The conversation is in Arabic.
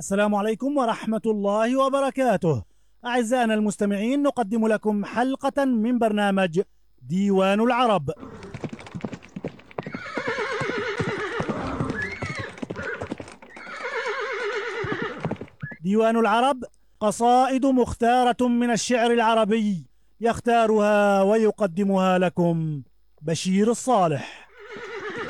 السلام عليكم ورحمة الله وبركاته. أعزائنا المستمعين، نقدم لكم حلقة من برنامج ديوان العرب. ديوان العرب قصائد مختارة من الشعر العربي، يختارها ويقدمها لكم بشير الصالح.